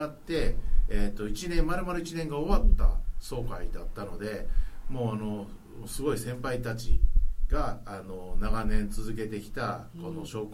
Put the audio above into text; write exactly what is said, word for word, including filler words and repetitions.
あって、えー、といちねん丸々いちねんが終わった総会だったので、もうあのすごい先輩たちがあの長年続けてきたこの商工